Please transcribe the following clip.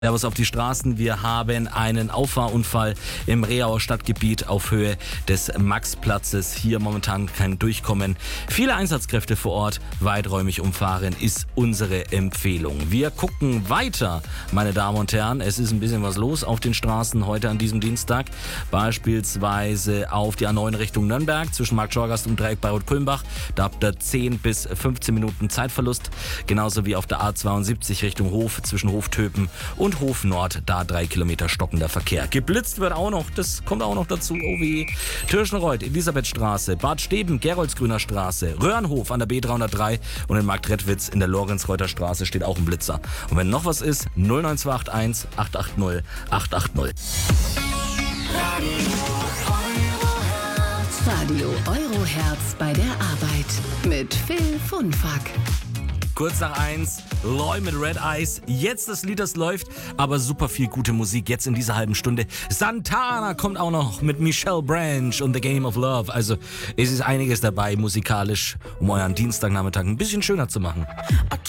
Servus auf die Straßen. Wir haben einen Auffahrunfall im Reauer Stadtgebiet auf Höhe des Maxplatzes. Hier momentan kein Durchkommen. Viele Einsatzkräfte vor Ort. Weiträumig umfahren ist unsere Empfehlung. Wir gucken weiter, meine Damen und Herren. Es ist ein bisschen was los auf den Straßen heute an diesem Dienstag. Beispielsweise auf die A9 Richtung Nürnberg zwischen Markt Schorgast und Dreieck bei Kulmbach. Da habt ihr 10 bis 15 Minuten Zeitverlust. Genauso wie auf der A72 Richtung Hof zwischen Hoftöpen und Hof Nord, da 3 Kilometer stockender Verkehr. Geblitzt wird auch noch, das kommt auch noch dazu. Oh weh. Tirschenreuth, Elisabethstraße, Bad Steben, Geroldsgrüner Straße, Röhrenhof an der B303 und in Marktredwitz in der Lorenzreuther Straße steht auch ein Blitzer. Und wenn noch was ist, 09281 880 880. Radio Euroherz bei der Arbeit mit Phil Funfack. Kurz nach 1, Loy mit Red Eyes. Jetzt das Lied, das läuft, aber super viel gute Musik jetzt in dieser halben Stunde. Santana kommt auch noch mit Michelle Branch und The Game of Love. Also es ist einiges dabei musikalisch, um euren Dienstagnachmittag ein bisschen schöner zu machen.